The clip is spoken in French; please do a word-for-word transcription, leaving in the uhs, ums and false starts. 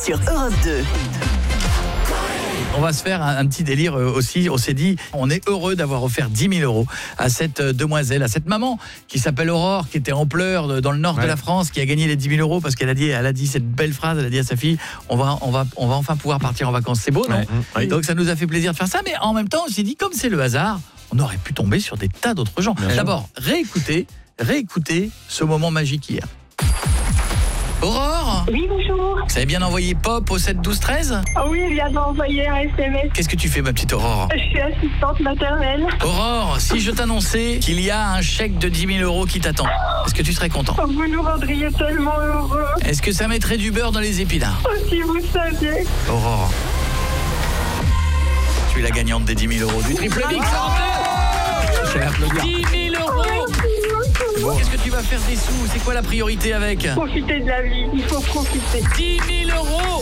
sur Europe deux. On va se faire un, un petit délire aussi. On s'est dit, on est heureux d'avoir offert dix mille euros à cette demoiselle, à cette maman qui s'appelle Aurore, qui était en pleurs dans le nord ouais. de la France, qui a gagné les dix mille euros parce qu'elle a dit, elle a dit cette belle phrase, elle a dit à sa fille, on va, on va, on va enfin pouvoir partir en vacances. C'est beau, non ouais. Oui. Donc ça nous a fait plaisir de faire ça, mais en même temps, on s'est dit, comme c'est le hasard, on aurait pu tomber sur des tas d'autres gens. Bien D'abord, réécoutez, réécoutez ce moment magique hier. Aurore ? Oui, bonjour. Vous avez bien envoyé Pop au sept douze treize ? Ah oui, il vient d'envoyer un S M S. Qu'est-ce que tu fais, ma petite Aurore ? Je suis assistante maternelle. Aurore, si je t'annonçais qu'il y a un chèque de dix mille euros qui t'attend, est-ce que tu serais content ? Vous nous rendriez tellement heureux. Est-ce que ça mettrait du beurre dans les épinards ? Oh, si vous saviez. Aurore, tu es la gagnante des dix mille euros du triple mix. Je vais applaudir. dix mille euros. Bon. Qu'est-ce que tu vas faire des sous ? C'est quoi la priorité avec ? Profiter de la vie, il faut profiter. dix mille euros.